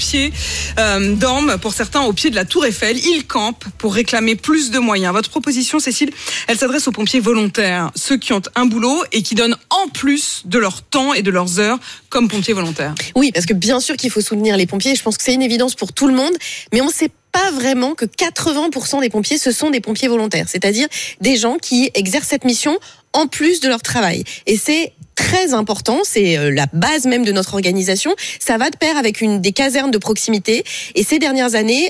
pompiers dorment pour certains au pied de la Tour Eiffel. Ils campent pour réclamer plus de moyens. Votre proposition, Cécile, elle s'adresse aux pompiers volontaires, ceux qui ont un boulot et qui donnent en plus de leur temps et de leurs heures comme pompiers volontaires. Oui, parce que bien sûr qu'il faut soutenir les pompiers. Je pense que c'est une évidence pour tout le monde, mais on sait pas vraiment que 80% des pompiers, ce sont des pompiers volontaires, c'est-à-dire des gens qui exercent cette mission en plus de leur travail. Et c'est très important, c'est la base même de notre organisation. Ça va de pair avec des casernes de proximité. Et ces dernières années,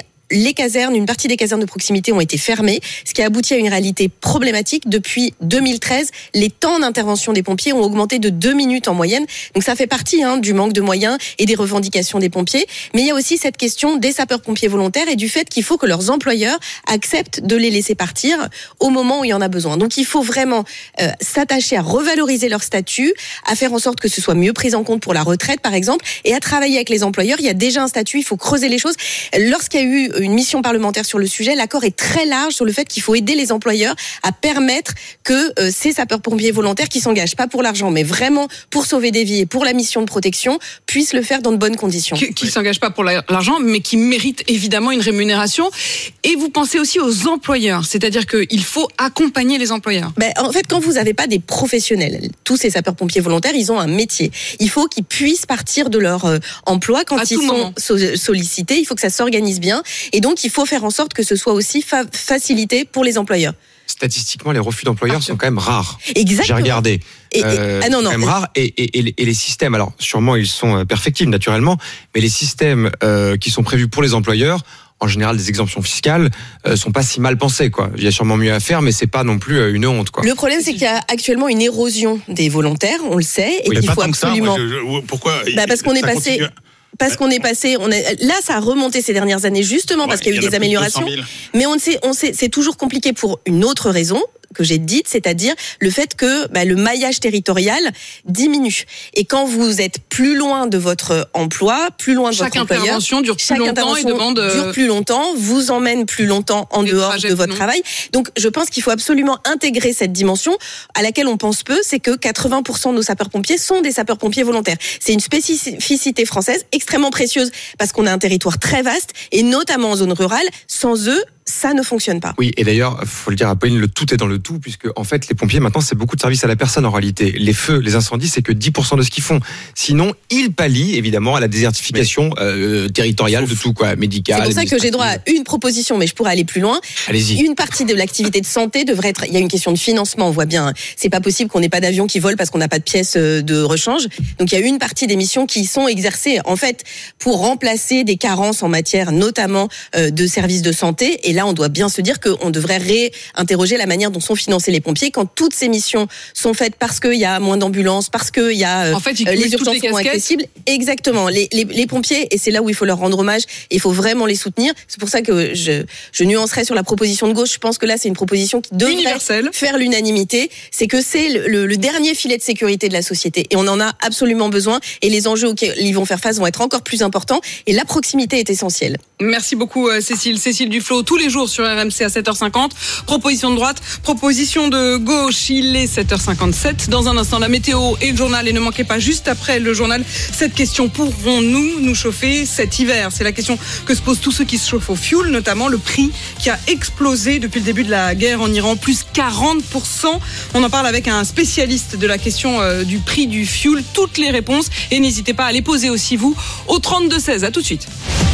une partie des casernes de proximité ont été fermées, ce qui a abouti à une réalité problématique. Depuis 2013, les temps d'intervention des pompiers ont augmenté de 2 minutes en moyenne. Donc ça fait partie du manque de moyens et des revendications des pompiers. Mais il y a aussi cette question des sapeurs-pompiers volontaires et du fait qu'il faut que leurs employeurs acceptent de les laisser partir au moment où il y en a besoin. Donc il faut vraiment s'attacher à revaloriser leur statut, à faire en sorte que ce soit mieux pris en compte pour la retraite par exemple, et à travailler avec les employeurs. Il y a déjà un statut, il faut creuser les choses. Lorsqu'il y a eu une mission parlementaire sur le sujet, l'accord est très large sur le fait qu'il faut aider les employeurs à permettre que ces sapeurs-pompiers volontaires qui s'engagent pas pour l'argent, mais vraiment pour sauver des vies et pour la mission de protection, puissent le faire dans de bonnes conditions. Qui s'engagent pas pour l'argent, mais qui méritent évidemment une rémunération. Et vous pensez aussi aux employeurs, c'est-à-dire qu'il faut accompagner les employeurs. En fait, quand vous n'avez pas des professionnels, tous ces sapeurs-pompiers volontaires, ils ont un métier. Il faut qu'ils puissent partir de leur emploi quand ils sont sollicités. Il faut que ça s'organise bien. Et donc, il faut faire en sorte que ce soit aussi facilité pour les employeurs. Statistiquement, les refus d'employeurs sont quand même rares. Exactement. J'ai regardé. Quand même rares. Et les systèmes, alors sûrement ils sont perfectibles naturellement, mais les systèmes qui sont prévus pour les employeurs, en général, des exemptions fiscales sont pas si mal pensées, quoi. Il y a sûrement mieux à faire, mais c'est pas non plus une honte, quoi. Le problème, c'est qu'il y a actuellement une érosion des volontaires, on le sait, et qu'il faut absolument. Pourquoi parce qu'on est passé. Parce qu'on est passé, là, ça a remonté ces dernières années justement parce qu'il y a eu des améliorations. Mais on sait, c'est toujours compliqué pour une autre raison que j'ai dite, c'est-à-dire le fait que le maillage territorial diminue. Et quand vous êtes plus loin de votre emploi, plus loin de votre employeur, chaque intervention dure plus longtemps et dure plus longtemps, vous emmène plus longtemps en dehors de votre travail. Donc, je pense qu'il faut absolument intégrer cette dimension à laquelle on pense peu, c'est que 80% de nos sapeurs-pompiers sont des sapeurs-pompiers volontaires. C'est une spécificité française extrêmement précieuse parce qu'on a un territoire très vaste et notamment en zone rurale. Sans eux, ça ne fonctionne pas. Oui, et d'ailleurs, faut le dire à Pauline, le tout est dans le tout, puisque en fait, les pompiers maintenant, c'est beaucoup de services à la personne en réalité. Les feux, les incendies, c'est que 10% de ce qu'ils font. Sinon, ils pallient évidemment à la désertification territoriale de tout, quoi, médicale. C'est pour ça que j'ai droit à une proposition, mais je pourrais aller plus loin. Allez-y. Une partie de l'activité de santé devrait être. Il y a une question de financement. On voit bien, c'est pas possible qu'on n'ait pas d'avion qui vole parce qu'on n'a pas de pièces de rechange. Donc il y a une partie des missions qui sont exercées en fait pour remplacer des carences en matière, notamment de services de santé. Et là, on doit bien se dire qu'on devrait réinterroger la manière dont sont financés les pompiers quand toutes ces missions sont faites parce qu'il y a moins d'ambulances, parce qu'il y a les urgences sont moins accessibles. Exactement. Les pompiers, et c'est là où il faut leur rendre hommage, et il faut vraiment les soutenir. C'est pour ça que je nuancerai sur la proposition de gauche. Je pense que là, c'est une proposition qui devrait faire l'unanimité. C'est que c'est le dernier filet de sécurité de la société. Et on en a absolument besoin. Et les enjeux auxquels ils vont faire face vont être encore plus importants. Et la proximité est essentielle. Merci beaucoup, Cécile. Cécile Duflot, tous les jours sur RMC à 7h50. Proposition de droite, proposition de gauche. Il est 7h57. Dans un instant, la météo et le journal. Et ne manquez pas, juste après le journal, cette question. Pourrons-nous nous chauffer cet hiver? C'est la question que se posent tous ceux qui se chauffent au fioul, notamment le prix qui a explosé depuis le début de la guerre en Iran, plus 40%. On en parle avec un spécialiste de la question du prix du fioul. Toutes les réponses. Et n'hésitez pas à les poser aussi, vous, au 32-16. À tout de suite.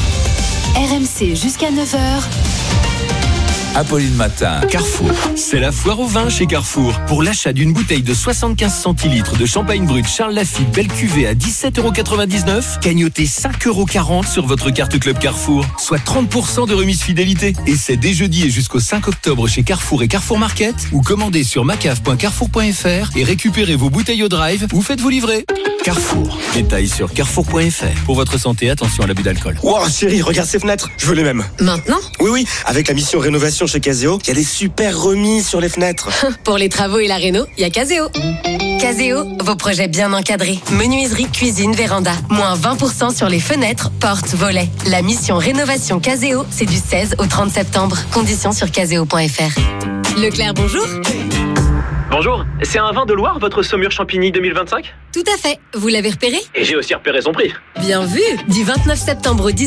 RMC jusqu'à 9h. Apolline Matin, Carrefour. C'est la foire au vin chez Carrefour. Pour l'achat d'une bouteille de 75 centilitres de champagne brut Charles Lafite belle cuvée à 17,99€, gagnotez 5,40€ sur votre carte Club Carrefour, soit 30% de remise fidélité. Et c'est dès jeudi et jusqu'au 5 octobre chez Carrefour et Carrefour Market, ou commandez sur macaf.carrefour.fr et récupérez vos bouteilles au drive ou faites-vous livrer. Carrefour. Détails sur carrefour.fr. Pour votre santé, attention à l'abus d'alcool. Wow, chérie, regarde ces fenêtres. Je veux les mêmes. Maintenant ? Oui, avec la mission rénovation chez Caseo, il y a des super remises sur les fenêtres. Pour les travaux et la réno, il y a Caseo. Caseo, vos projets bien encadrés. Menuiserie, cuisine, véranda. Moins 20% sur les fenêtres, portes, volets. La mission rénovation Caseo, c'est du 16 au 30 septembre. Conditions sur caseo.fr. Leclerc, bonjour. Bonjour, c'est un vin de Loire, votre Saumur Champigny 2025 ? Tout à fait, vous l'avez repéré ? Et j'ai aussi repéré son prix. Bien vu. Du 29 septembre au 10